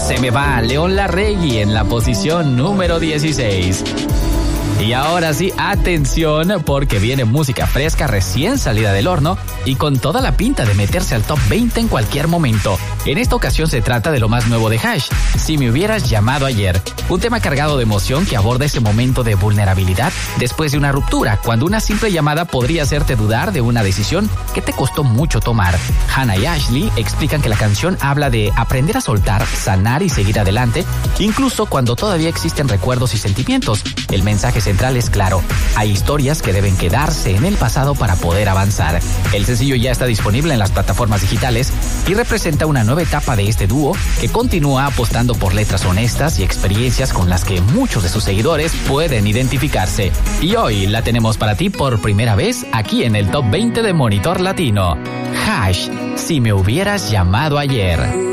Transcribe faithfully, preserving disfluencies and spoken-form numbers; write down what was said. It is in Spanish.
Se me va León Larregui en la posición número dieciséis. Y ahora sí, atención, porque viene música fresca recién salida del horno y con toda la pinta de meterse al top veinte en cualquier momento. En esta ocasión se trata de lo más nuevo de Hash, Si me hubieras llamado ayer. Un tema cargado de emoción que aborda ese momento de vulnerabilidad después de una ruptura, cuando una simple llamada podría hacerte dudar de una decisión que te costó mucho tomar. Hannah y Ashley explican que la canción habla de aprender a soltar, sanar y seguir adelante, incluso cuando todavía existen recuerdos y sentimientos. El mensaje central es claro: hay historias que deben quedarse en el pasado para poder avanzar. El sencillo ya está disponible en las plataformas digitales y representa una nueva etapa de este dúo que continúa apostando por letras honestas y experiencias con las que muchos de sus seguidores pueden identificarse. Y hoy la tenemos para ti por primera vez aquí en el Top veinte de Monitor Latino. Hash, Si me hubieras llamado ayer.